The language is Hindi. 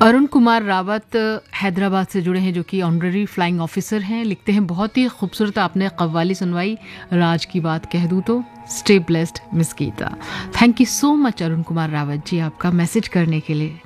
अरुण कुमार रावत हैदराबाद से जुड़े हैं, जो कि ऑनररी फ्लाइंग ऑफिसर हैं। लिखते हैं, बहुत ही खूबसूरत आपने कव्वाली सुनवाई, राज की बात कह दूँ तो। Stay blessed miss Gita. Thank you so much Arun Kumar Rawat ji, आपका मैसेज करने के लिए।